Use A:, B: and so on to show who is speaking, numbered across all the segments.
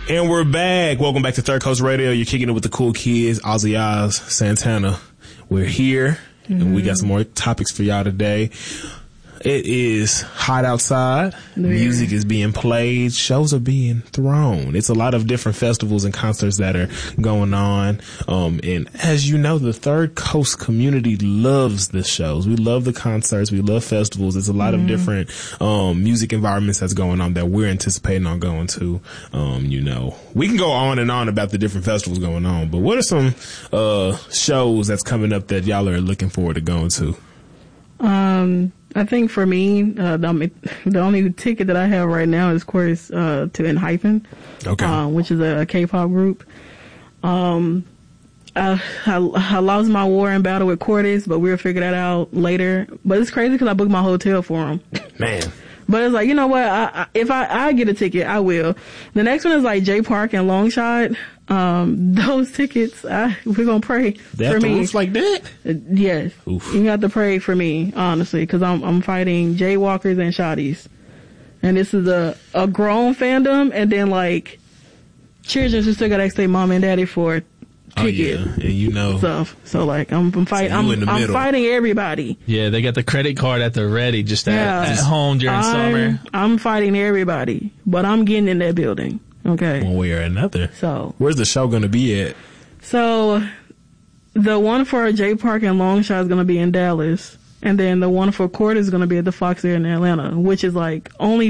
A: And we're back. Welcome back to Third Coast Radio. You're kicking it with the cool kids, Ozzy Oz, Santana. We're here, and we got some more topics for y'all today. It is hot outside. Music is being played. Shows are being thrown. It's a lot of different festivals and concerts that are going on. And as you know, the Third Coast community loves the shows. We love the concerts. We love festivals. There's a lot of different music environments that's going on that we're anticipating on going to. You know, we can go on and on about the different festivals going on, but what are some shows that's coming up that y'all are looking forward to going to?
B: I think for me, the only ticket that I have right now is, of course, to Enhypen, which is a K-pop group. I lost my war in battle with Cordes, but we'll figure that out later. But it's crazy because I booked my hotel for them.
A: Man.
B: But it's like, you know what? If I get a ticket, I will. The next one is like Jay Park and Longshot. Those tickets, we're gonna pray for me.
A: Roof like that?
B: Yes. Oof. You have to pray for me, honestly, because I'm fighting jaywalkers and shotties. And this is a grown fandom, and then like children who still gotta ask their mom and daddy for ticket.
A: Oh, yeah, you know
B: stuff. So like I'm fighting. I'm fighting everybody.
C: Yeah, they got the credit card at the ready, just at home during summer.
B: I'm fighting everybody, but I'm getting in that building. Okay.
A: One way or another.
B: So
A: where's the show going to be at?
B: So the one for Jay Park and Longshot is going to be in Dallas. And then the one for Court is going to be at the Fox Air in Atlanta, which is like only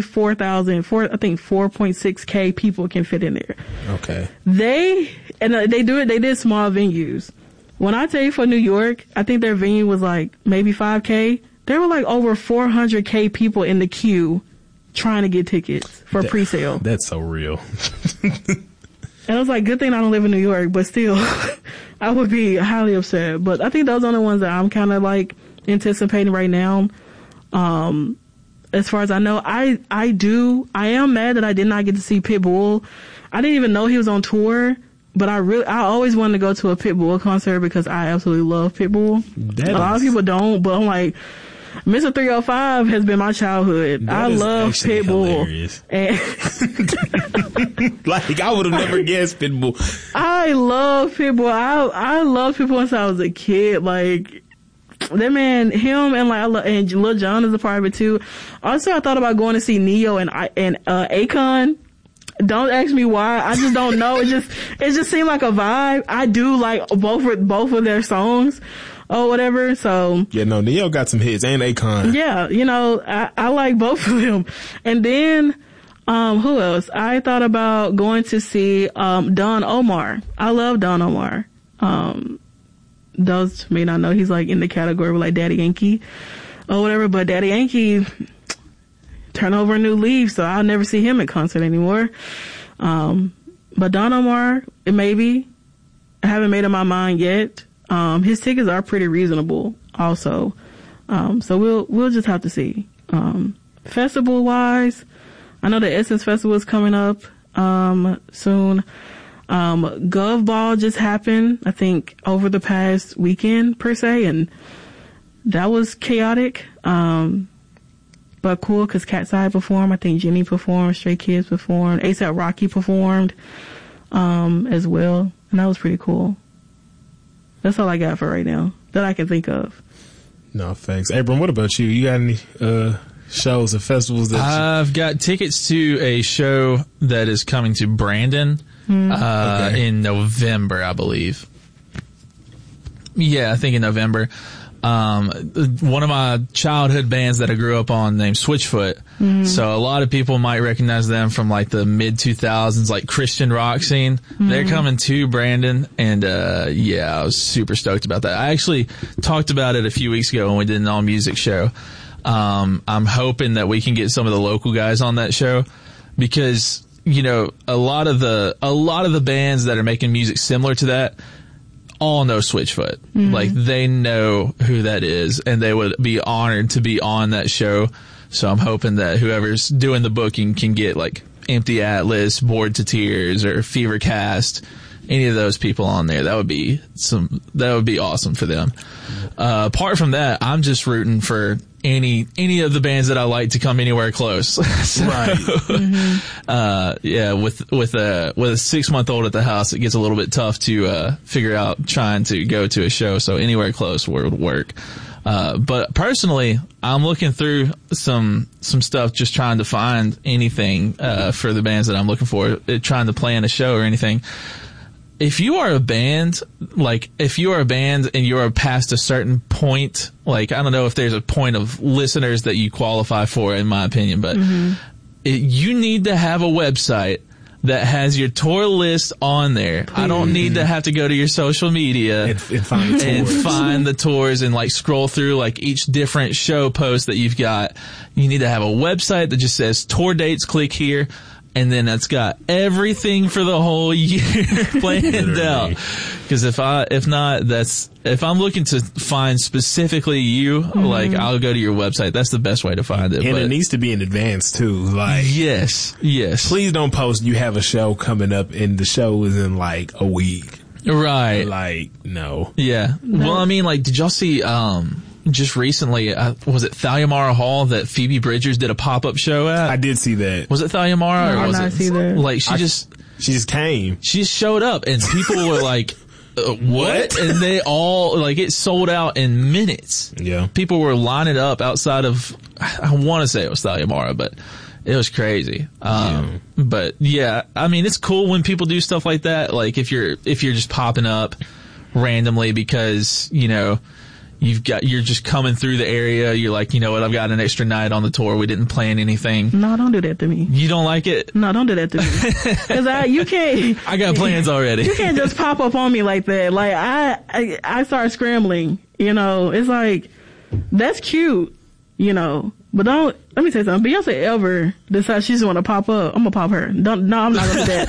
B: 4.6K people can fit in there.
A: Okay.
B: They did small venues. When I tell you for New York, I think their venue was like maybe 5K. There were like over 400K people in the queue trying to get tickets for pre-sale.
A: That's so real.
B: And I was like, good thing I don't live in New York, but still, I would be highly upset. But I think those are the ones that I'm kind of like anticipating right now. As far as I know, I am mad that I did not get to see Pitbull. I didn't even know he was on tour, but I always wanted to go to a Pitbull concert because I absolutely love Pitbull. A lot of people don't, but I'm like, Mr. 305 has been my childhood. I love Pitbull.
A: Like, I would have never guessed Pitbull.
B: I love Pitbull. I loved Pitbull since I was a kid. Like, that man, him and and Lil Jon is a part of it too. Also, I thought about going to see Neo and Akon. Don't ask me why. I just don't know. It just seemed like a vibe. I do like both of their songs or whatever. So
A: yeah, no, Neo got some hits and Akon.
B: Yeah, you know, I like both of them. And then who else? I thought about going to see Don Omar. I love Don Omar. Those may not know, he's like in the category with like Daddy Yankee or whatever, but Daddy Yankee turn over a new leaf, so I'll never see him at concert anymore. But Don Omar, maybe. I haven't made up my mind yet. His tickets are pretty reasonable also. So we'll just have to see. Festival wise, I know the Essence Festival is coming up soon. Gov Ball just happened, I think, over the past weekend per se, and that was chaotic. But cool, cause Cat's Eye performed, I think Jenny performed, Stray Kids performed, A$AP Rocky performed, as well. And that was pretty cool. That's all I got for right now that I can think of.
A: No, thanks. Abram, what about you? You got any, shows or festivals that
C: I've got tickets to a show that is coming to Brandon in November, I believe. Yeah, I think in November. One of my childhood bands that I grew up on named Switchfoot. So a lot of people might recognize them from like the mid 2000s, like Christian rock scene. They're coming to Brandon, and I was super stoked about that. I actually talked about it a few weeks ago when we did an all music show. I'm hoping that we can get some of the local guys on that show because, you know, a lot of the bands that are making music similar to that all know Switchfoot. Like, they know who that is, and they would be honored to be on that show. So I'm hoping that whoever's doing the booking can get like Empty Atlas, Bored to Tears, or Fever Cast, any of those people on there, that would be awesome for them. Apart from that, I'm just rooting for any of the bands that I like to come anywhere close. So,
A: Right.
C: yeah, with a 6-month-old at the house, it gets a little bit tough to figure out trying to go to a show. So anywhere close would work. But personally, I'm looking through some stuff, just trying to find anything for the bands that I'm looking for, trying to plan a show or anything. If you are a band, and you are past a certain point, I don't know if there's a point of listeners that you qualify for, in my opinion, but you need to have a website that has your tour list on there. I don't need to have to go to your social media
A: And find the
C: and
A: tours.
C: find the tours and scroll through each different show post that you've got. You need to have a website that just says tour dates, click here. And then that's got everything for the whole year planned out. Because if I'm looking to find specifically you, I'll go to your website. That's the best way to find it.
A: And it needs to be in advance too.
C: Yes.
A: Please don't post you have a show coming up and the show is in a week.
C: Right.
A: No.
C: Yeah. Well, I mean, did y'all see, just recently, was it Thalia Mara Hall that Phoebe Bridgers did a pop-up show at?
A: I did see that.
C: Was it Thalia Mara?
B: No,
C: or was
B: I
C: it?
B: not see that.
A: She just came.
C: She showed up and people were like, what? And they all, it sold out in minutes.
A: Yeah.
C: People were lining up outside of, I want to say it was Thalia Mara, but it was crazy. But yeah, I mean, it's cool when people do stuff like that. If you're just popping up randomly because, you're just coming through the area. You're like, you know what? I've got an extra night on the tour. We didn't plan anything.
B: No, don't do that to me.
C: You don't like it?
B: No, don't do that to me. Cause you can't.
C: I got plans already.
B: You can't just pop up on me like that. I start scrambling. It's that's cute. But don't. Let me say something. Beyonce ever decides she just want to pop up, I'm gonna pop her. No, I'm not gonna do that.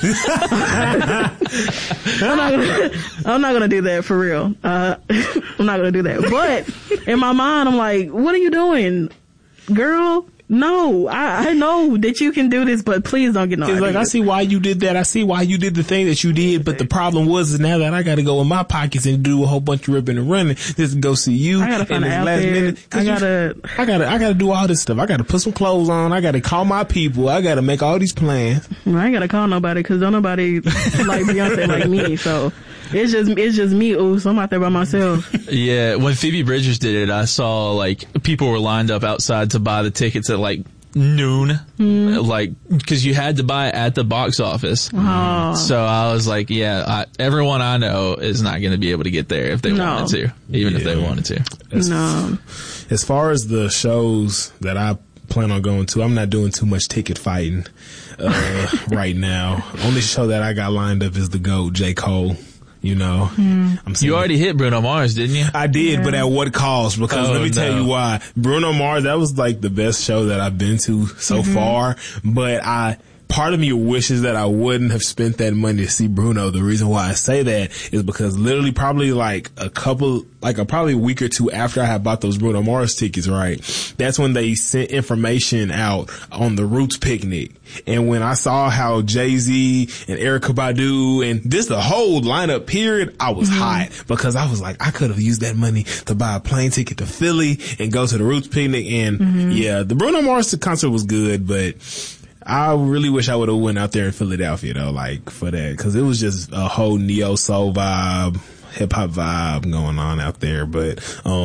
B: I'm not gonna do that for real. I'm not gonna do that. But in my mind, I'm like, what are you doing, girl? No, I know that you can do this, but please don't get no
A: It's
B: ideas.
A: I see why you did that. I see why you did the thing that you did, but the problem was is now that I got to go in my pockets and do a whole bunch of ripping and running just to go see you.
B: I gotta find
A: and
B: an
A: this last
B: outfit.
A: minute, I gotta do all this stuff. I gotta put some clothes on. I gotta call my people. I gotta make all these plans.
B: I ain't gotta call nobody because don't nobody like Beyonce like me. So it's just me. Ooh, so I'm out there by myself.
C: Yeah, when Phoebe Bridgers did it, I saw people were lined up outside to buy the tickets at noon, because you had to buy it at the box office.
B: Oh.
C: So I was like, everyone I know is not going to be able to get there if they wanted to, even if they wanted to.
B: No.
A: As far as the shows that I plan on going to, I'm not doing too much ticket fighting right now. Only show that I got lined up is the GOAT, J. Cole. I'm
C: You already hit Bruno Mars, didn't you?
A: I did, but at what cost? Because let me tell you why. Bruno Mars, that was the best show that I've been to so far, but part of me wishes that I wouldn't have spent that money to see Bruno. The reason why I say that is because literally probably probably a week or two after I had bought those Bruno Mars tickets, right? That's when they sent information out on the Roots picnic. And when I saw how Jay-Z and Erykah Badu and just the whole lineup period, I was hot because I was like, I could have used that money to buy a plane ticket to Philly and go to the Roots picnic. And yeah, the Bruno Mars concert was good, but I really wish I would have went out there in Philadelphia though, for that, because it was just a whole neo soul vibe, hip hop vibe going on out there. But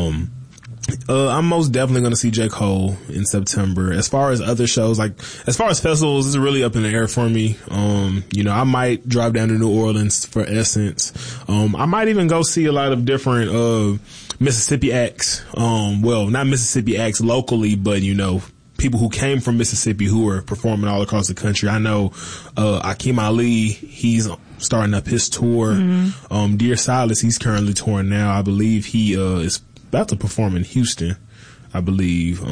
A: I'm most definitely going to see J. Cole in September. As far as other shows, as far as festivals, it's really up in the air for me. I might drive down to New Orleans for Essence. I might even go see a lot of different Mississippi acts. Well, not Mississippi acts locally, but people who came from Mississippi who are performing all across the country. I know Akeem Ali, he's starting up his tour. Dear Silas, he's currently touring now. I believe he is about to perform in Houston, I believe.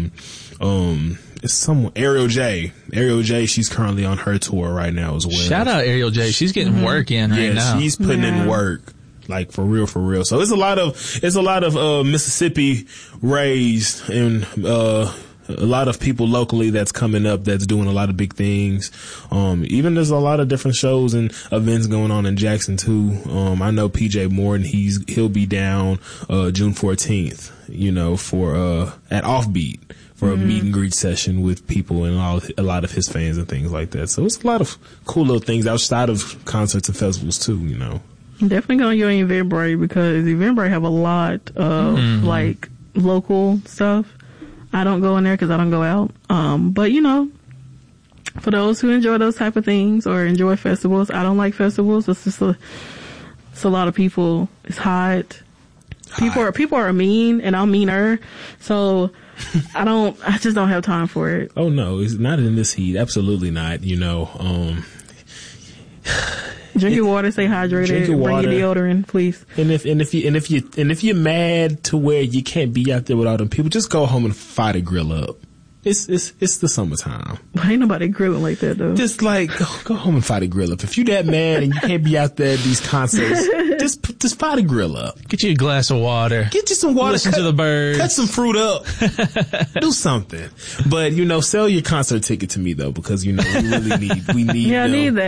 A: It's someone, Ariel J, she's currently on her tour right now as well.
C: Shout out Ariel J. She's getting work in right now.
A: She's putting in work. For real. So it's a lot of Mississippi raised and a lot of people locally that's coming up that's doing a lot of big things. Even there's a lot of different shows and events going on in Jackson too. I know PJ Morton, he'll be down June 14th, for at Offbeat for a meet and greet session with people and a lot of his fans and things like that. So it's a lot of cool little things outside of concerts and festivals too,
B: I'm definitely going to go in Eventbrite because Eventbrite have a lot of like local stuff. I don't go in there because I don't go out. But for those who enjoy those type of things or enjoy festivals, I don't like festivals. It's just it's a lot of people. It's hot. People are mean and I'm meaner. So I just don't have time for it.
A: Oh no, it's not in this heat. Absolutely not.
B: Drink your water, stay hydrated,
A: drink your water.
B: Bring your deodorant, please.
A: And if you're mad to where you can't be out there with all them people, just go home and fire the grill up. It's the summertime.
B: But ain't nobody grilling like that though.
A: Just like go home and fire the grill up. If you that mad and you can't be out there at these concerts, just fire the grill up.
C: Get you a glass of water.
A: Get you some water.
C: Listen to the birds.
A: Cut some fruit up. Do something. But sell your concert ticket to me though, because we really need.
B: Yeah, I need that.